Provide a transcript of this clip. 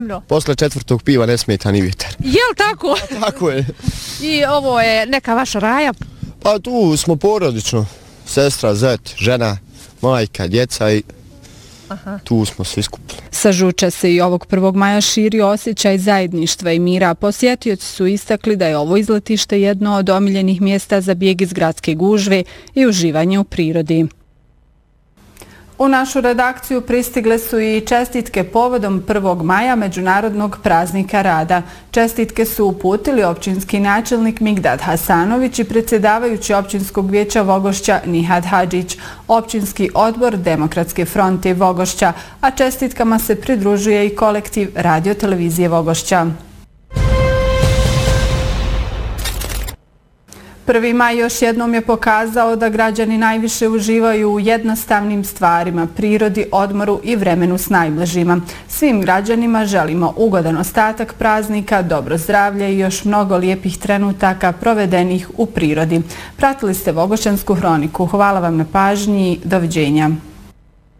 Posle 4. piva ne smeta ni vjetar. Jel tako? Tako je. I ovo je neka vaša raja? Pa tu smo porodično. Sestra, zet, žena, majka, djeca i tu smo svi skupili. Sa Žuča se i ovog 1. maja širi osjećaj zajedništva i mira. Posjetioci su istakli da je ovo izletište jedno od omiljenih mjesta za bijeg iz gradske gužve i uživanje u prirodi. U našu redakciju pristigle su i čestitke povodom 1. maja, Međunarodnog praznika rada. Čestitke su uputili općinski načelnik Migdad Hasanović i predsjedavajući općinskog vijeća Vogošća Nihad Hadžić, općinski odbor Demokratske fronte Vogošća, a čestitkama se pridružuje i kolektiv Radio-televizije Vogošća. 1. maj još jednom je pokazao da građani najviše uživaju u jednostavnim stvarima, prirodi, odmoru i vremenu s najbližima. Svim građanima želimo ugodan ostatak praznika, dobro zdravlje i još mnogo lijepih trenutaka provedenih u prirodi. Pratili ste Vogošćansku hroniku. Hvala vam na pažnji. Doviđenja.